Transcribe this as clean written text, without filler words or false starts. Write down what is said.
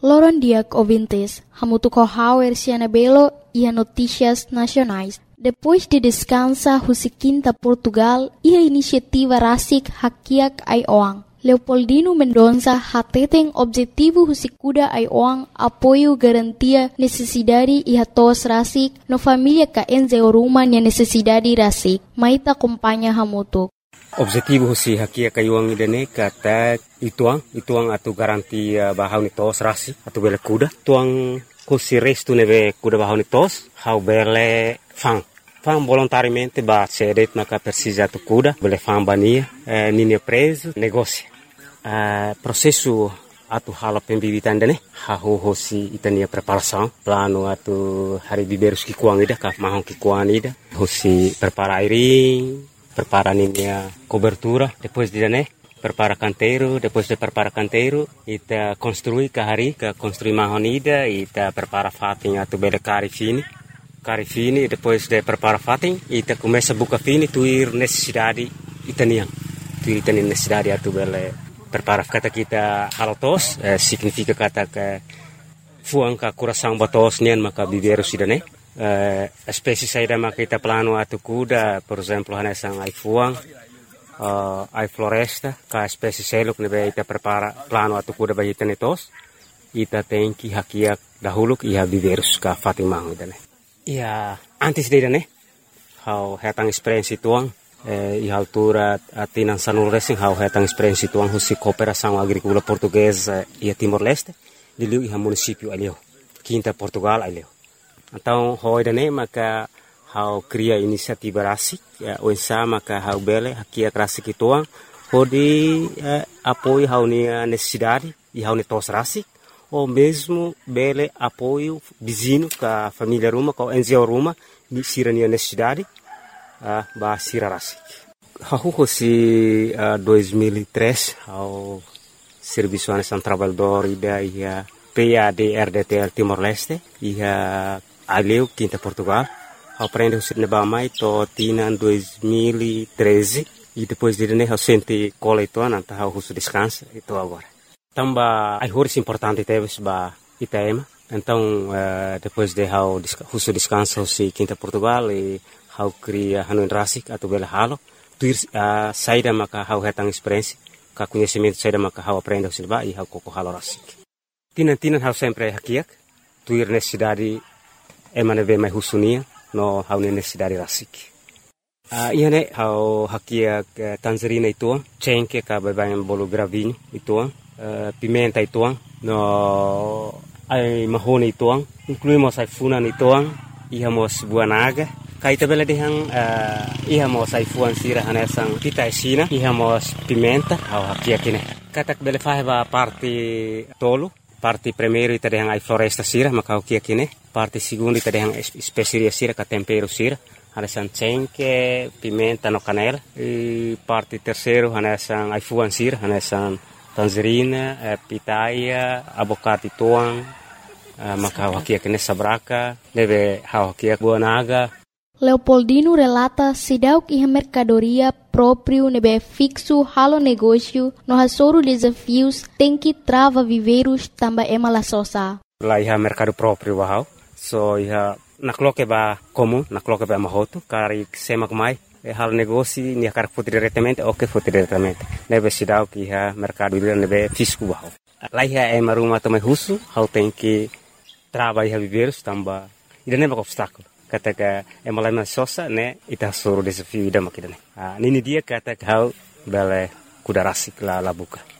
Loron diak ouvintes, hamutu corrauer Cianabelo e a notícias nacionais. Depois de descansa Husiquinta Portugal e a iniciativa Rasik Hakiak Aioang. Leopoldino Mendonça hateten objetivo Husikuda Aioang apoio garantia necessidade e hatos Rasik no família ka enzeoruma nia necessidade Rasik. Maita acompanha hamutu. Objetivo si hakia kayuang idane kata ituang atau garantia bahau ni tos rasi atau bele kuda tuang kusi restu neve kuda bahau ni tos hau bele fang volontariamente ba cedet naka persija tu kuda bele fang bania nini preso negócio processo atu hala pembibitan dane hau hosi itania preparação plano atu hari biberus ki kuang ida ka mahong ki kuang ida hosi prepara airing prepara ninia cobertura, depois de né, prepara canteiro, depois de prepara canteiro, ita construi kahari, ka construi mahonida, ita prepara fatin atu bele cari fini, depois de prepara fatin, ita começa buka fini tuir necessidade itanian, tuir itanian necessidade atu bele prepara kata kita halotos, significa kata ke fuang ka coração batos nian maka biberu sidane. Espécie saída maka kita plano atu kuda, por exemplo, hanesang ai fuang, ai floresta, ka espécie seluk nebe ita prepara plano atu kuda bagi tenetos, ita tenki hakiak dahuluk iha biverus ka fatimang idane. Ia antes dele hau hetang experiência tuang, iha altura atinan sanul racing hau hetang experiência tuang husi cooperação agrícola portuguesa ia Timor-Leste, diliu iha município alio, Quinta Portugal alio. Então, hoje maka hau cria inisiativa rasik, onsa maka hau bele hakia rasik ituang, hodi apoio hau nia necessidade e hau netos rasik, ou mesmo bele apoio vizinho ka família ruma, ka NGO ruma, sira nia necessidade, ba sira rasik. Hau hosi 2003 hau serviço anesan trabalhador ida ia PAD-RDTL Timor-Leste, ia Aleu, Quinta Portugal. Aprende o cinema mais to tina 2013 e depois de né sente cola itu anta o russo descansa itu agora. Tamba ai horas importante teve ba Itaema. Então depois de russo descansa o Quinta Portugal e hau cria hanuin rasik atau bela halo tuir saída maka hau hetang experiência ka conhecimento saída maka hau aprende o cinema e hau koko halo rasik. Tinan hau sempre hakiak tuir necessidade emane ve mai husunia no hau necessidade rasik. Iane hau hakia tangerina ituang, cengke ka babayan bolo gravinho ituang, pimenta ituang, no ai mahone ituang, incluímos ai funan ituang, ihamos buanaga, kaita bela dehang ihamos ai fuan sira hanesang pita esina, ihamos pimenta hau hakia kine. Katak bele faheba parte tolo, parte primeiro ita dehang ai floresta sira maka hau kia kine. Parte segundo ita dehang especiaria sira ka tempero sira hanesan cengke, pimenta no canela e parte terceiro hanesan ai fuan sira hanesan tangerina, pitaya, abocate tuang maka hau hakia kine sabraka deve hau hakia buanaga. Leopoldino relata sidauk iha mercadoria próprio nebe fixo halo negócio no hasoro desafios tem que trava viveiros tamba emala sosa. Lá iha mercado próprio bahau. So iha nakloke ba comum, nakloke ba mahoto, kari semak mai, hal negócio nia kar foto diretamente, ok foto diretamente. Nebe sidau que iha mercado ira nebe fisco bahau. Lá iha maruma também russo, hau tem que trava iha viveiros tamba, ida nebe obstáculo. Kata ka emalana sosa ne ita soro desafio ida makidane. Nini dia kata hau bele kuda rasik la buka.